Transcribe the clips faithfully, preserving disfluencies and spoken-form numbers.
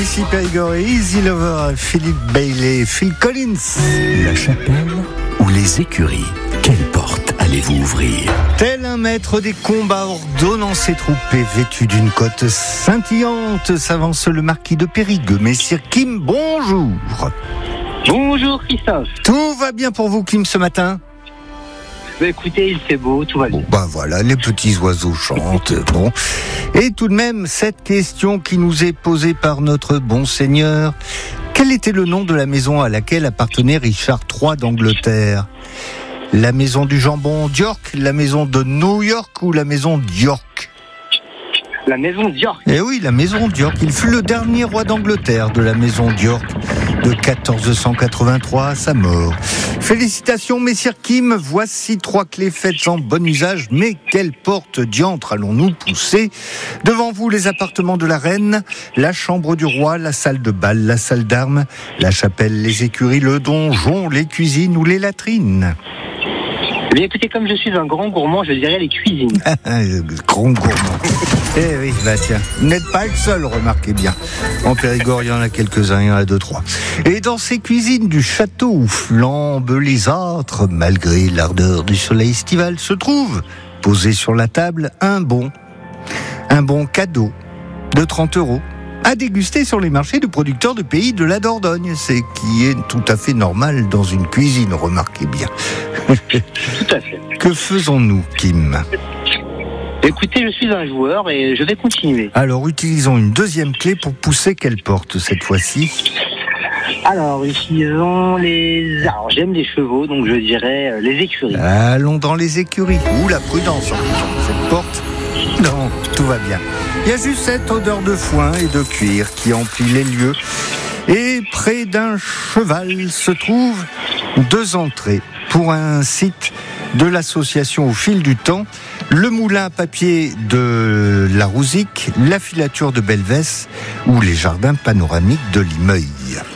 Ici Périgord et Easy Lover, Philippe Bailey, Phil Collins. La chapelle ou les écuries, quelle porte allez-vous ouvrir? Tel un maître des combats ordonnant ses troupes et vêtu d'une cotte scintillante, s'avance le marquis de Périgueux. Messire Kim, bonjour. Bonjour Christophe. Tout va bien pour vous, Kim, ce matin? Bah écoutez, il fait beau, tout va bien. Bon, bah voilà, les petits oiseaux chantent. Bon. Et tout de même, cette question qui nous est posée par notre bon Seigneur. Quel était le nom de la maison à laquelle appartenait Richard trois d'Angleterre? La maison du jambon d'York, la maison de New York ou la maison d'York? La maison d'York. Eh oui, la maison d'York. Il fut le dernier roi d'Angleterre de la maison d'York, de quatorze cent quatre-vingt-trois à sa mort. Félicitations, messire Kim. Voici trois clés faites en bon usage. Mais quelle porte diantre allons-nous pousser? Devant vous, les appartements de la reine, la chambre du roi, la salle de bal, la salle d'armes, la chapelle, les écuries, le donjon, les cuisines ou les latrines. Eh bien, écoutez, comme je suis un grand gourmand, je dirais les cuisines. Grand gourmand. Eh oui, bah tiens, vous n'êtes pas le seul, remarquez bien. En Périgord, il y en a quelques-uns, il y en a deux, trois. Et dans ces cuisines du château où flambent les âtres, malgré l'ardeur du soleil estival, se trouve, posé sur la table, un bon, un bon cadeau de trente euros. À déguster sur les marchés de producteurs de pays de la Dordogne. C'est qui est tout à fait normal dans une cuisine, remarquez bien. Tout à fait. Que faisons-nous, Kim ? Écoutez, je suis un joueur et je vais continuer. Alors, utilisons une deuxième clé pour pousser quelle porte cette fois-ci ? Alors, utilisons les... Alors, j'aime les chevaux, donc je dirais euh, les écuries. Allons dans les écuries. Ouh, la prudence en cette porte. Non, tout va bien. Il y a juste cette odeur de foin et de cuir qui emplit les lieux. Et près d'un cheval se trouvent deux entrées pour un site de l'association Au Fil du Temps, le moulin à papier de la Rouzic, la filature de Belvès ou les jardins panoramiques de Limeuil.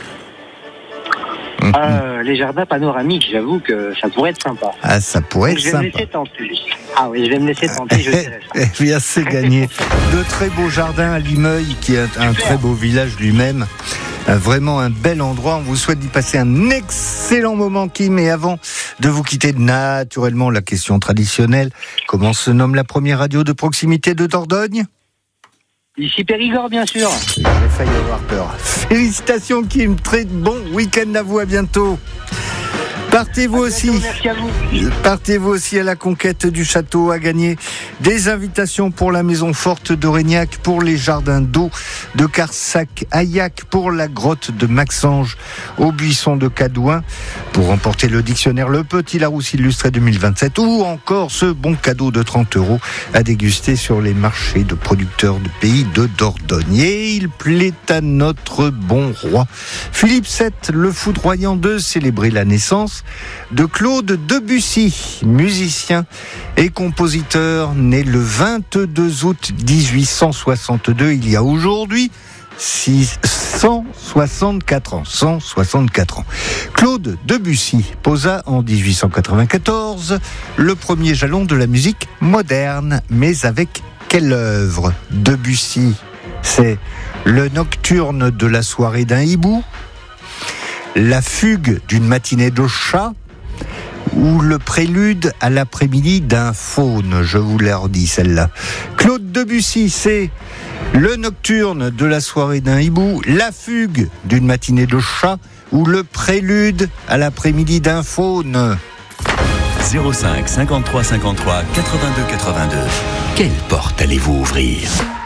Euh, les jardins panoramiques, j'avoue que ça pourrait être sympa. Ah, ça pourrait Donc, être sympa. Je vais me laisser tenter. Ah oui, je vais me laisser tenter, je dirais ça. Eh bien, c'est gagné. De très beaux jardins à Limeuil, qui est un très beau village lui-même. Vraiment un bel endroit. On vous souhaite d'y passer un excellent moment, Kim. Et avant de vous quitter, naturellement, la question traditionnelle. Comment se nomme la première radio de proximité de Dordogne ? Ici Périgord, bien sûr. J'ai failli avoir peur. Félicitations, Kim. Très bon week-end à vous. À bientôt. Partez-vous aussi, merci à vous. Partez-vous aussi à la conquête du château, à gagner des invitations pour la maison forte d'Aurignac, pour les jardins d'eau de Carsac-Aillac, pour la grotte de Maxange au buisson de Cadouin, pour remporter le dictionnaire Le Petit Larousse illustré deux mille vingt-sept, ou encore ce bon cadeau de trente euros à déguster sur les marchés de producteurs de pays de Dordogne. Et il plaît à notre bon roi Philippe sept, le foudroyant, de célébrer la naissance de Claude Debussy, musicien et compositeur né le vingt-deux août dix-huit cent soixante-deux, il y a aujourd'hui cent soixante-quatre ans. cent soixante-quatre ans. Claude Debussy posa en dix-huit cent quatre-vingt-quatorze le premier jalon de la musique moderne. Mais avec quelle œuvre? Debussy, c'est le nocturne de la soirée d'un hibou, la fugue d'une matinée de chat ou le prélude à l'après-midi d'un faune? Je vous l'ai redit celle-là. Claude Debussy, c'est le nocturne de la soirée d'un hibou, la fugue d'une matinée de chat ou le prélude à l'après-midi d'un faune. zéro cinq cinquante-trois cinquante-trois quatre-vingt-deux quatre-vingt-deux. Quelle porte allez-vous ouvrir?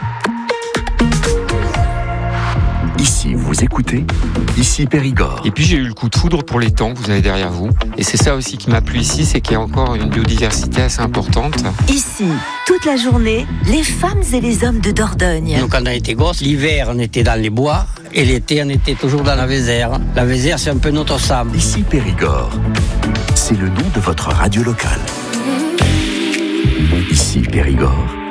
Ici, vous écoutez, ici Périgord. Et puis j'ai eu le coup de foudre pour les temps que vous avez derrière vous. Et c'est ça aussi qui m'a plu ici, c'est qu'il y a encore une biodiversité assez importante. Ici, toute la journée, les femmes et les hommes de Dordogne. Nous, quand on était gosses, l'hiver, on était dans les bois, et l'été, on était toujours dans la Vézère. La Vézère, c'est un peu notre sable. Ici Périgord, c'est le nom de votre radio locale. Ici Périgord.